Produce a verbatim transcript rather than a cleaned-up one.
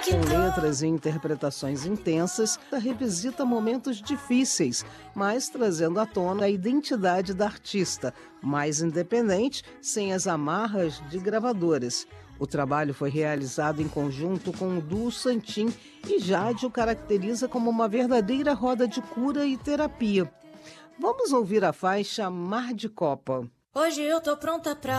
Com letras e interpretações intensas, revisita momentos difíceis, mas trazendo à tona a identidade da artista, mais independente, sem as amarras de gravadoras. O trabalho foi realizado em conjunto com o duo Santim e Jade o caracteriza como uma verdadeira roda de cura e terapia. Vamos ouvir a faixa Mar de Copa. Hoje eu tô pronta pra